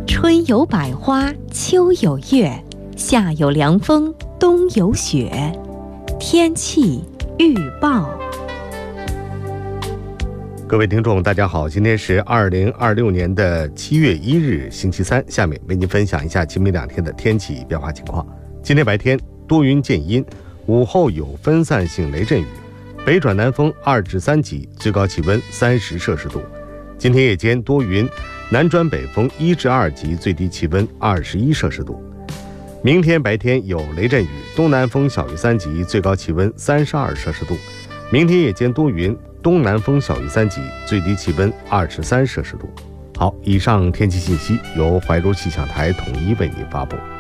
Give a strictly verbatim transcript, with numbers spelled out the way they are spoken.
春有百花，秋有月，夏有凉风，冬有雪。天气预报。 各位听众大家好，今天是二零二六年的七月一日星期三，下面为您分享一下今明两天的天气变化情况。今天白天多云见阴，午后有分散性雷阵雨，北转南风二至三级，最高气温三十摄氏度。今天夜间多云，南转北风一至二级，最低气温二十一摄氏度。明天白天有雷阵雨，东南风小于三级，最高气温三十二摄氏度。明天夜间多云，东南风小于三级，最低气温二十三摄氏度。好，以上天气信息由怀柔气象台统一为您发布。